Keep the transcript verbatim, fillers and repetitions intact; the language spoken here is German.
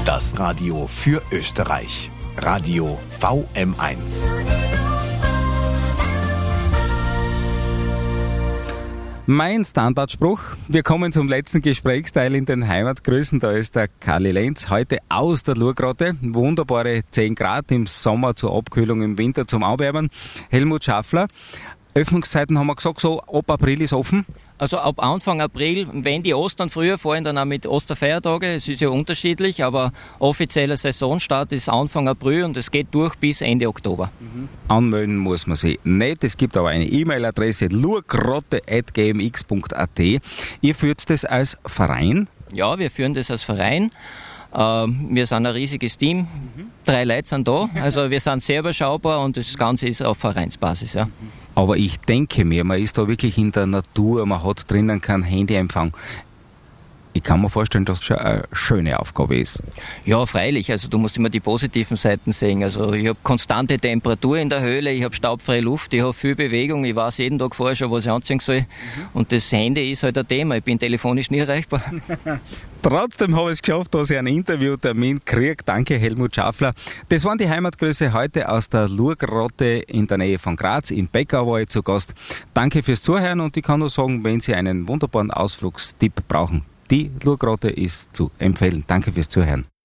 Das Radio für Österreich. Radio V M eins. Mein Standardspruch. Wir kommen zum letzten Gesprächsteil in den Heimatgrüßen. Da ist der Karli Lenz, heute aus der Lurgrotte. Wunderbare zehn Grad im Sommer zur Abkühlung, im Winter zum Aufwärmen. Helmut Schaffler. Öffnungszeiten haben wir gesagt, so ab April ist offen. Also ab Anfang April, wenn die Ostern früher fallen, dann auch mit Osterfeiertage. Es ist ja unterschiedlich, aber offizieller Saisonstart ist Anfang April und es geht durch bis Ende Oktober. Mhm. Anmelden muss man sich nicht. Es gibt aber eine E-Mail-Adresse lurgrotte at g m x punkt a t. Ihr führt das als Verein? Ja, wir führen das als Verein. Wir sind ein riesiges Team, drei Leute sind da, also wir sind sehr überschaubar und das Ganze ist auf Vereinsbasis. Ja. Aber ich denke mir, man ist da wirklich in der Natur, man hat drinnen keinen Handyempfang. Ich kann mir vorstellen, dass es schon eine schöne Aufgabe ist. Ja, freilich. Also du musst immer die positiven Seiten sehen. Also ich habe konstante Temperatur in der Höhle, ich habe staubfreie Luft, ich habe viel Bewegung, ich weiß jeden Tag vorher schon, was ich anziehen soll. Mhm. Und das Handy ist halt ein Thema, ich bin telefonisch nie erreichbar. Trotzdem habe ich es geschafft, dass ich einen Interviewtermin kriege. Danke, Helmut Schaffler. Das waren die Heimatgrüße heute aus der Lurgrotte in der Nähe von Graz. In Beckau war ich zu Gast. Danke fürs Zuhören und ich kann nur sagen, wenn Sie einen wunderbaren Ausflugstipp brauchen, die Lurgrotte ist zu empfehlen. Danke fürs Zuhören.